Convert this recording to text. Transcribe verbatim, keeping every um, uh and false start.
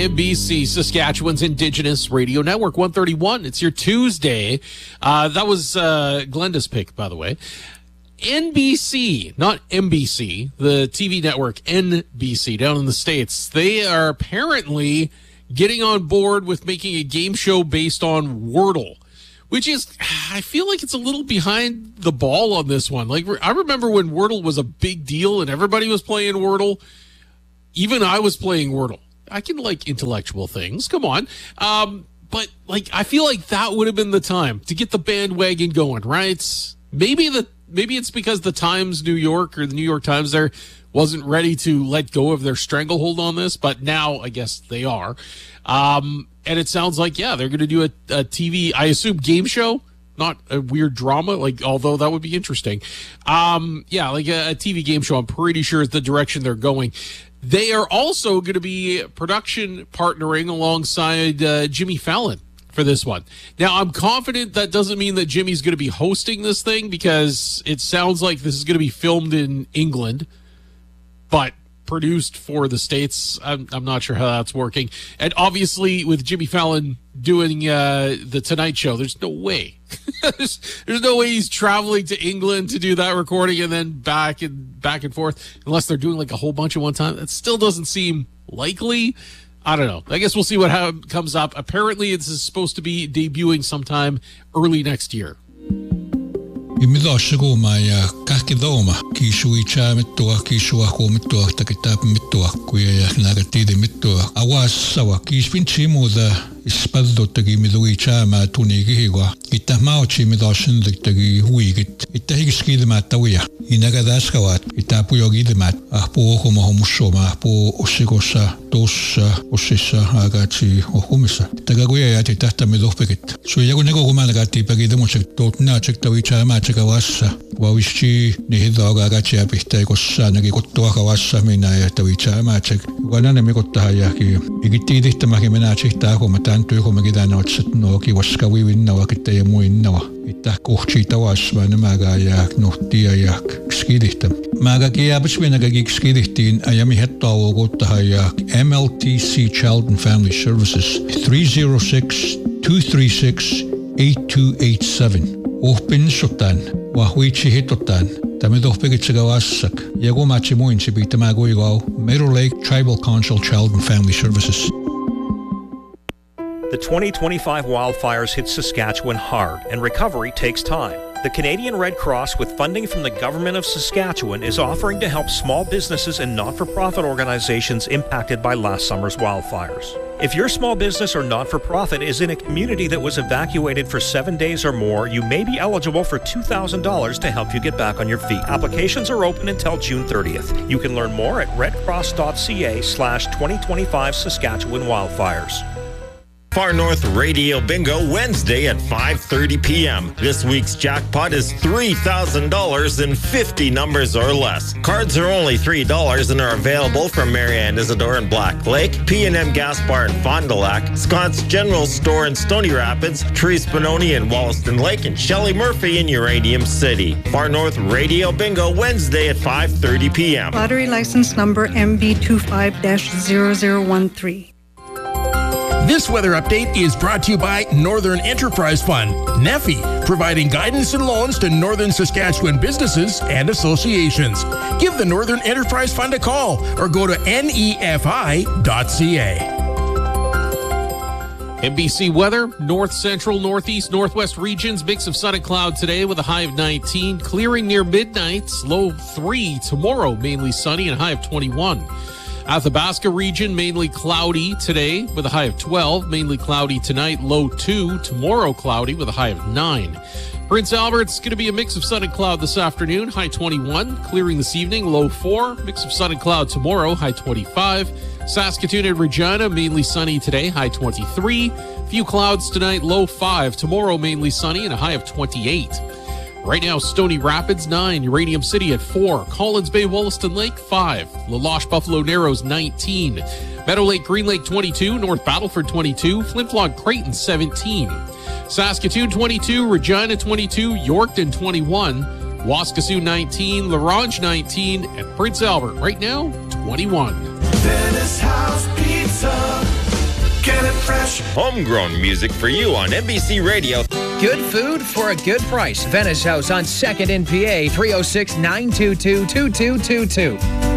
N B C, Saskatchewan's Indigenous Radio Network, one thirty-one. It's your Tuesday. Uh, that was uh, Glenda's pick, by the way. N B C, not M B C, the T V network N B C down in the States. They are apparently getting on board with making a game show based on Wordle, which is, I feel like it's a little behind the ball on this one. Like, I remember when Wordle was a big deal and everybody was playing Wordle. Even I was playing Wordle. I can like intellectual things. Come on. Um, but like, I feel like that would have been the time to get the bandwagon going, right? Maybe the, maybe it's because the Times New York or the New York Times there wasn't ready to let go of their stranglehold on this, but now I guess they are. Um, and it sounds like, yeah, they're going to do a, a T V, I assume game show, not a weird drama, like, although that would be interesting. Um, yeah, like a, a T V game show, I'm pretty sure is the direction they're going. They are also going to be production partnering alongside uh, Jimmy Fallon for this one. Now, I'm confident that doesn't mean that Jimmy's going to be hosting this thing, because it sounds like this is going to be filmed in England, but produced for the States. I'm, I'm not sure how that's working. And obviously, with Jimmy Fallon doing uh, the Tonight Show, there's no way. there's, there's no way he's traveling to England to do that recording and then back and back and forth, unless they're doing like a whole bunch at one time. That still doesn't seem likely. I don't know. I guess we'll see what how it comes up. Apparently, this is supposed to be debuting sometime early next year. Imidoshigo maya kakidoma kishui cha mittua kisua ko mittua takitap mittua kuya nagatide mittua awas sawa kispinchi moda ispaldo tagi midui cha ma tunigi hiwa itamao chi midoshin tagi huigit itahiski de matawia inagadaskawat itapu yogi de mat apo como homusoma po osigosa dosa osisa agachi ohumisa tagaguya ya tata midopekit so yago nego gumanagati pagide mochek totna chektawi cha ma chekawasa wawishi nihidoga agachi apihta kossa nagi kottua kawasa mina ya tawi cha ma chek wanane mikotta ya ki igitidi tamaki mena chekta ko tanto como que dan ocho no que waska win no que te muy no ita kuchita was man maga ya no dia ya skidihtam maga ki abswina ga skidihtin ayami hetta ogota ya M L T C Child and Family Services three oh six, two three six, eight two eight seven opin sotan wa huichi hitotan Tamido Pigitsigawassak, Yago Machimuin Chibitamagoigo, Meadow Lake Tribal Council Child and Family Services. The twenty twenty-five wildfires hit Saskatchewan hard, and recovery takes time. The Canadian Red Cross, with funding from the Government of Saskatchewan, is offering to help small businesses and not-for-profit organizations impacted by last summer's wildfires. If your small business or not-for-profit is in a community that was evacuated for seven days or more, you may be eligible for two thousand dollars to help you get back on your feet. Applications are open until June thirtieth. You can learn more at redcross.ca slash 2025 Saskatchewan wildfires. Far North Radio Bingo Wednesday at five thirty p.m. This week's jackpot is three thousand dollars in fifty numbers or less. Cards are only three dollars and are available from Marianne Isidore in Black Lake, P and M Gas Bar in Fond du Lac, Scott's General Store in Stony Rapids, Therese Benoni in Wollaston Lake, and Shelley Murphy in Uranium City. Far North Radio Bingo Wednesday at five thirty p.m. Lottery license number M B two five dash zero zero one three. This weather update is brought to you by Northern Enterprise Fund, N E F I, providing guidance and loans to Northern Saskatchewan businesses and associations. Give the Northern Enterprise Fund a call or go to N E F I dot C A. N B C weather, north, central, northeast, northwest regions, mix of sun and cloud today with a high of nineteen, clearing near midnight, low three tomorrow, mainly sunny and high of twenty-one. Athabasca region, mainly cloudy today with a high of twelve, mainly cloudy tonight, low two, tomorrow cloudy with a high of nine. Prince Albert's going to be a mix of sun and cloud this afternoon, high twenty-one, clearing this evening, low four, mix of sun and cloud tomorrow, high twenty-five. Saskatoon and Regina, mainly sunny today, high twenty-three. Few clouds tonight, low five, tomorrow mainly sunny and a high of twenty-eight. Right now, Stony Rapids, nine. Uranium City at four. Collins Bay, Wollaston Lake, five. La Loche, Buffalo Narrows, nineteen. Meadow Lake, Green Lake, twenty-two. North Battleford, twenty-two. Flin Flon, Creighton, seventeen. Saskatoon, twenty-two. Regina, twenty-two. Yorkton, twenty-one. Waskesiu, nineteen. La Ronge, nineteen. And Prince Albert, right now, twenty-one. Dennis House Pizza. homegrown music for you on N B C Radio. Good food for a good price. Venice House on second in P A, three oh six, nine two two, two two two two.